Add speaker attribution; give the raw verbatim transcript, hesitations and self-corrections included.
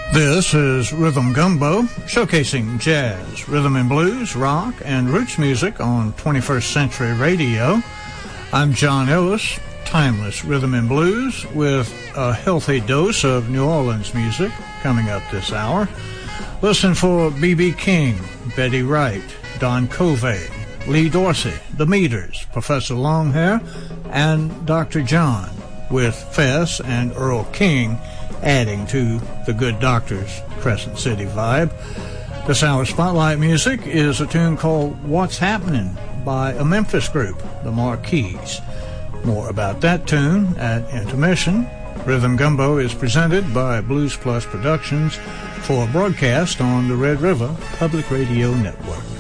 Speaker 1: This is Rhythm Gumbo, showcasing jazz, rhythm and blues, rock, and roots music on twenty-first Century Radio. I'm John Ellis, timeless rhythm and blues, with a healthy dose of New Orleans music coming up this hour. Listen for B B King, Betty Wright, Don Covey, Lee Dorsey, The Meters, Professor Longhair, and Doctor John, with Fess and Earl King adding to the Good Doctor's Crescent City vibe. This hour's spotlight music is a tune called What's Happening by a Memphis group, the Marquis. More about that tune at intermission. Rhythm Gumbo is presented by Blues Plus Productions for broadcast on the Red River Public Radio Network.